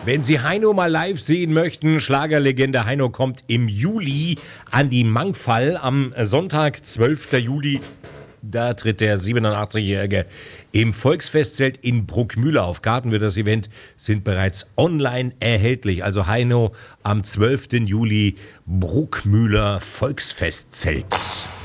Wenn Sie Heino mal live sehen möchten, Schlagerlegende Heino kommt im Juli an die Mangfall am Sonntag, 12. Juli. Da tritt der 87-Jährige im Volksfestzelt in Bruckmühle auf. Karten für das Event sind bereits online erhältlich. Also Heino am 12. Juli, Bruckmühler Volksfestzelt.